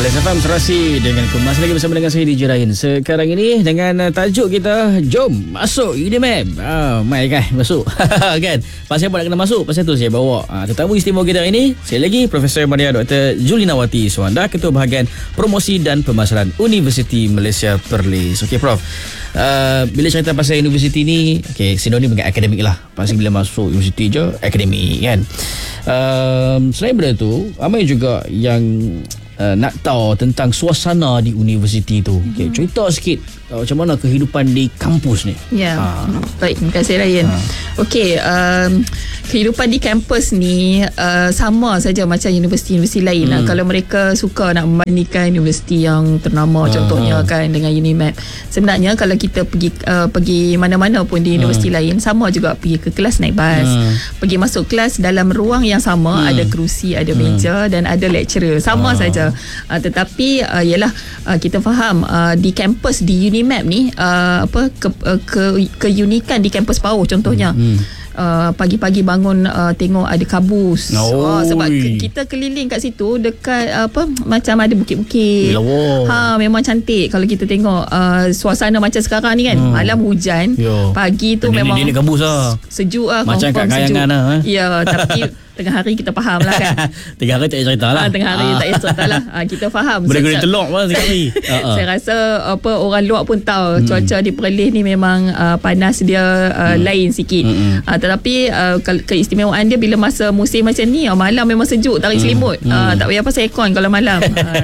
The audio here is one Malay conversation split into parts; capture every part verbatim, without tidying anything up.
Bullet F M Serasi dengan Kumas lagi bersama dengan saya D J Ryan. Sekarang ini dengan uh, tajuk kita, jom masuk UniMap. Ah, mai kan masuk. Kan? Pasal apa nak kena masuk? Pasal tu saya bawa uh, tetamu istimewa kita hari ini. Saya lagi Profesor Maria Doktor Julinawati Suhanda, Ketua Bahagian Promosi dan Pemasaran Universiti Malaysia Perlis. Okey Prof. Uh, bila cerita pasal universiti ni, okey, sinonim dengan akademik lah. Pasal bila masuk universiti je akademik kan. Uh, selain benda tu, ramai juga yang Uh, nak tahu tentang suasana di universiti tu. Mm-hmm. Okay, cerita sikit uh, macam mana kehidupan di kampus ni. Ya, ha. Baik, terima kasih Ryan. Ha. Okey, um, kehidupan di kampus ni uh, sama saja macam universiti-universiti lain. Hmm. Kalau mereka suka nak membandingkan universiti yang ternama, ha. contohnya kan dengan UniMap. Sebenarnya kalau kita pergi uh, pergi mana-mana pun di universiti hmm. lain, sama juga pergi ke kelas naik bas. Hmm. Pergi masuk kelas dalam ruang yang sama, hmm. ada kerusi, ada meja hmm. dan ada lecturer. Sama ha. saja. Uh, tetapi uh, ialah uh, kita faham uh, di kampus di UniMap ni uh, apa ke, uh, ke keunikan di kampus Pauh contohnya. Hmm. Uh, pagi-pagi bangun uh, tengok ada kabus. Oh, uh, sebab ke, kita keliling kat situ dekat uh, apa macam ada bukit-bukit. Ha, memang cantik kalau kita tengok uh, suasana macam sekarang ni kan. Hmm. Malam hujan, Yo. pagi tu Dan memang ini, ini kabus lah. Sejuk lah. Macam kat Kayangan lah. Eh? Ya, tapi tengah hari kita faham lah kan. Tengah hari tak payah cerita lah. Ha, tengah hari tak payah cerita lah. Ha, kita faham. Boleh-boleh telok pun tengah hari. Saya rasa apa orang luar pun tahu hmm. cuaca di Perlis ni memang uh, panas dia uh, hmm. lain sikit. Hmm. Uh, tetapi uh, keistimewaan dia bila masa musim macam ni, uh, malam memang sejuk, tarik selimut. Hmm. Uh, tak payah pasal aircon kalau malam. uh,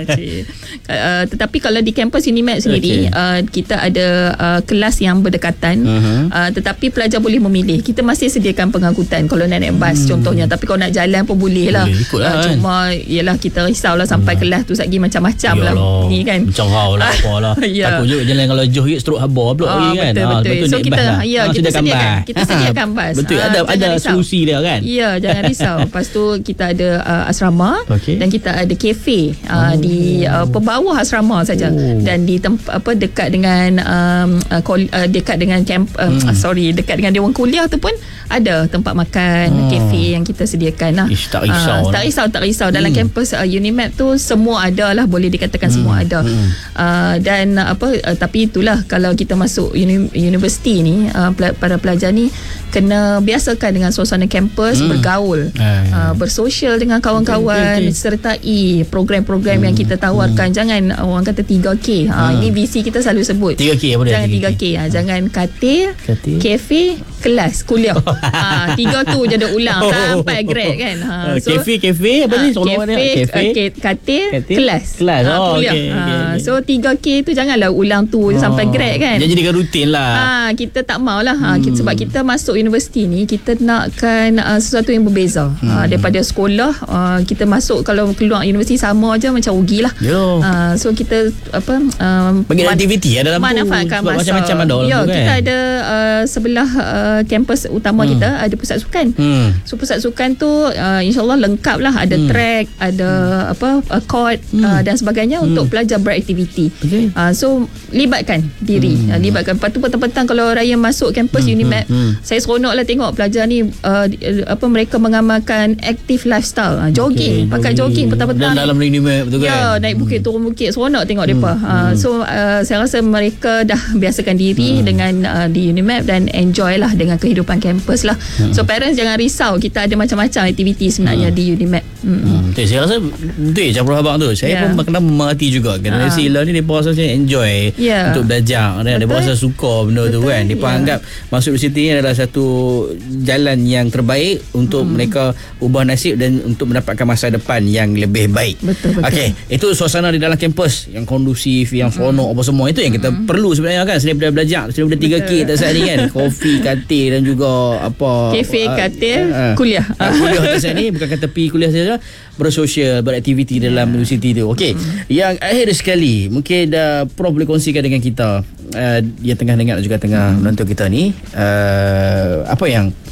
uh, tetapi kalau di kampus UniMap sendiri, okay. uh, kita ada uh, kelas yang berdekatan. Uh-huh. Uh, tetapi pelajar boleh memilih. Kita masih sediakan pengangkutan kalau nak naik bas hmm. contohnya. Tapi kalau nak jalan pun boleh lah. Boleh ikut lah uh, cuma kan. Ialah kita risau lah sampai hmm. kelas tu sagi macam-macam lah ni kan. Macam rau lah apalah. Ya. Takut juga jalan kalau jauh sikit stroke habar pula uh, kan. Betul, ha, betul. So kita lah. ya, ha, kita sediakan bas. kita sediakan bas. Betul, uh, ada ada risau. Solusi dia kan. Ya, jangan risau. Lepas tu kita ada uh, asrama okay. dan kita ada kafe uh, oh. di uh, pembawah asrama saja oh. dan di temp- apa dekat dengan um, uh, kol- uh, dekat dengan camp uh, hmm. uh, sorry dekat dengan dewan kuliah tu pun ada tempat makan oh. kafe yang kita sediakan lah. Ish, tak risau. Uh, tak risau, tak risau. Dalam hmm. kampus uh, UniMap tu semua ada lah, boleh dikatakan hmm. semua ada. Hmm. Uh, dan apa uh, tapi itulah kalau kita masuk uni- universiti ni, uh, pel- para pelajar ni kena biasakan dengan suasana kampus, hmm. bergaul, Ay. uh, bersosial dengan kawan-kawan, okay, okay. sertai program-program hmm. yang kita tawarkan. Hmm. Jangan uh, orang kata tiga K. Uh, hmm. Ini V C kita selalu sebut. tiga K apa dia? Jangan tiga K. Uh, jangan katil, kafe, kelas, kuliah. Ha, tiga tu je ada ulang oh. sampai grad kan. Ha, so, kafe, kafe apa ni? Kafe, katil, kelas. Kelas. Ha, oh, kuliah. Okay, ha, okay, okay. So tiga K tu janganlah ulang tu oh. sampai grad kan. Dia jadikan rutin lah. Ha, kita tak maulah. Ha, kita, sebab kita masuk universiti ni, kita nakkan uh, sesuatu yang berbeza. Hmm. Ha, daripada sekolah, uh, kita masuk kalau keluar universiti sama aja macam rugilah. Ha, so kita apa um, bagi aktiviti ada dalam tu. Manfaatkan masa. Macam-macam ada dalam ya, tu kan. Kita ada uh, sebelah uh, kampus utama hmm. kita ada pusat sukan. Hmm. So pusat sukan tu uh, insya-Allah lengkap lah, ada hmm. track, ada hmm. apa uh, court hmm. uh, dan sebagainya hmm. untuk pelajar beraktiviti. Okay. Uh, so libatkan diri, hmm. uh, libatkan. Lepas tu petang-petang kalau raya masuk kampus hmm. UniMap, hmm. saya seronoklah tengok pelajar ni uh, apa mereka mengamalkan active lifestyle. Uh, jogging, okay. pakai jogging petang-petang. Dan dalam UniMap betul kan. Ya, naik bukit hmm. turun bukit, seronok tengok hmm. depa. Uh, hmm. So uh, saya rasa mereka dah biasakan diri hmm. dengan uh, di UniMap dan enjoy lah dengan kehidupan kampus lah. Hmm. So parents jangan risau, kita ada macam-macam aktiviti sebenarnya hmm. di UniMap. Hmm. Hmm. Betul, saya rasa betul je Prof abang tu. Saya yeah. pun kena mengerti juga kan. Dari sila ni depa rasa enjoy yeah. untuk belajar dan depa rasa suka benda betul. tu kan. Depa yeah. anggap masuk universiti ni adalah satu jalan yang terbaik untuk hmm. mereka ubah nasib dan untuk mendapatkan masa depan yang lebih baik. Betul, betul. Okey, itu suasana di dalam kampus yang kondusif, yang seronok hmm. apa semua, itu yang kita hmm. perlu sebenarnya kan, selain daripada belajar, selain daripada tiga K tak saat ni kan. Kopi, katil dan juga apa kafe, katil, uh, uh, kuliah. Uh, kuliah tak saat ni bukan kata pergi kuliah saja, bersosial, beraktiviti yeah. dalam universiti tu. Okey. Hmm. Yang akhir sekali, mungkin uh, Prof boleh kongsikan dengan kita uh, yang tengah dengar juga tengah hmm. menonton kita ni, uh, apa yang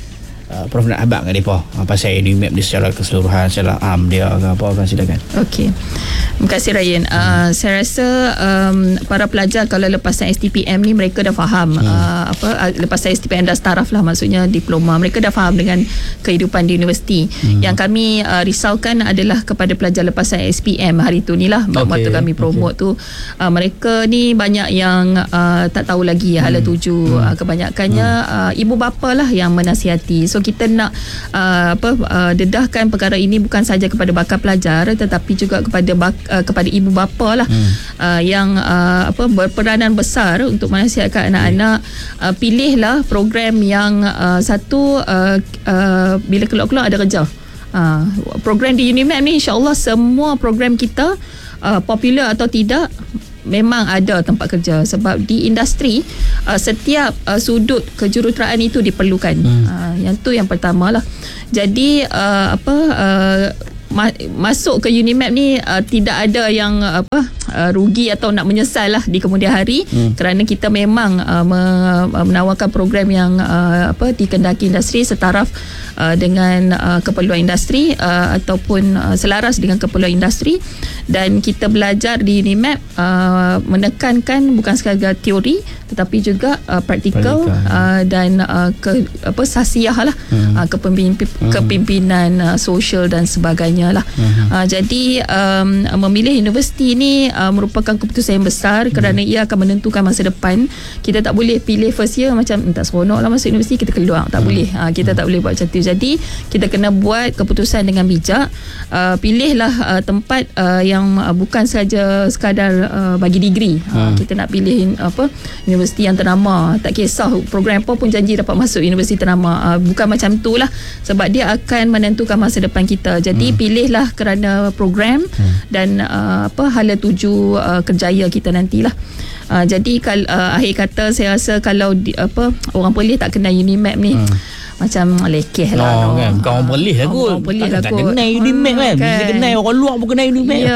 uh, Prof nak habaq dengan mereka uh, pasal UniMap dia secara keseluruhan, secara am dia ke apa kan, silakan. Okey. Terima kasih Ryan. Uh, hmm. Saya rasa um, para pelajar kalau lepasan S T P M ni mereka dah faham hmm. uh, apa uh, lepasan S T P M dah taraf lah, maksudnya diploma. Mereka dah faham dengan kehidupan di universiti. Hmm. Yang kami uh, risaukan adalah kepada pelajar lepasan S P M hari tu ni lah. Okay. Waktu kami promote okay. tu uh, mereka ni banyak yang uh, tak tahu lagi hmm. hala tuju. Hmm. Uh, kebanyakannya hmm. uh, ibu bapa lah yang menasihati. So kita nak uh, apa uh, dedahkan perkara ini bukan saja kepada bakal pelajar tetapi juga kepada bak, uh, kepada ibu bapa lah hmm. uh, yang uh, apa berperanan besar untuk menasihatkan anak-anak. Uh, pilihlah program yang uh, satu uh, uh, bila keluar-keluar ada kerja. Uh, program di UniMap ni insya-Allah semua program kita uh, popular atau tidak memang ada tempat kerja, sebab di industri uh, setiap uh, sudut kejuruteraan itu diperlukan. Hmm. Uh, yang tu yang pertama lah. Jadi uh, apa uh, ma- masuk ke UniMap ni uh, tidak ada yang uh, apa uh, rugi atau nak menyesal lah di kemudian hari. Hmm. Kerana kita memang uh, menawarkan program yang uh, apa dikendaki industri setaraf uh, dengan uh, keperluan industri uh, ataupun uh, selaras dengan keperluan industri. Dan kita belajar di UniMap uh, menekankan bukan sekadar teori tetapi juga uh, praktikal uh, dan uh, ke apa sasiah lah, hmm. uh, kepemimpi, hmm. kepimpinan uh, sosial dan sebagainya lah. Hmm. Uh, jadi um, memilih universiti ni uh, merupakan keputusan yang besar hmm. kerana ia akan menentukan masa depan. Kita tak boleh pilih first year macam tak seronok lah masuk universiti kita keluar, tak hmm. boleh. Uh, kita hmm. tak boleh buat macam tu. Jadi kita kena buat keputusan dengan bijak. Uh, pilihlah uh, tempat uh, yang uh, bukan saja sekadar uh, bagi degree. Uh, hmm. Kita nak pilih apa universiti yang ternama, tak kisah program apa pun janji dapat masuk universiti ternama. Uh, bukan macam tu lah, sebab dia akan menentukan masa depan kita. Jadi hmm. pilihlah kerana program hmm. dan uh, apa hala tuju uh, kerjaya kita nantilah. Uh, jadi kal, uh, akhir kata saya rasa kalau di, apa orang Perlis tak kenal UniMap ni hmm. macam lekeh lah. Oh, no. Kan? Bukan orang Perlis lah kot. Orang Perlis lah kot. Tak kenal UniMap kan. Bisa kenal orang luar pun kenal UniMap. Ya.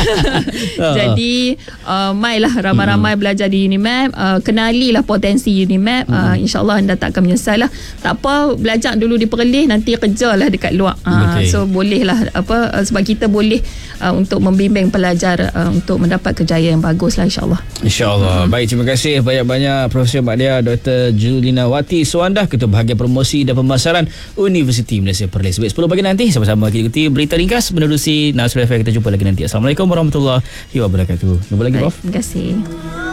Jadi uh, mai lah ramai-ramai hmm. belajar di UniMap. Uh, kenalilah potensi UniMap. Hmm. Uh, InsyaAllah anda tak akan menyesal lah. Tak apa, belajar dulu di Perlis, nanti kerja lah dekat luar. Uh, so boleh lah apa, uh, sebab kita boleh uh, untuk membimbing pelajar uh, untuk mendapat kejayaan yang bagus lah insyaAllah. InsyaAllah. Hmm. Baik, terima kasih banyak-banyak Profesor Mahdia Doktor Julina Wati Suwandah, Ketua Bahagian Promosi dan Pemasaran Universiti Malaysia Perlis. Baik, sepuluh pagi nanti sama-sama kita ikuti berita ringkas menerusi Nasrul F M. Kita jumpa lagi nanti. Assalamualaikum warahmatullahi wabarakatuh. Jumpa lagi, Prof. Terima kasih.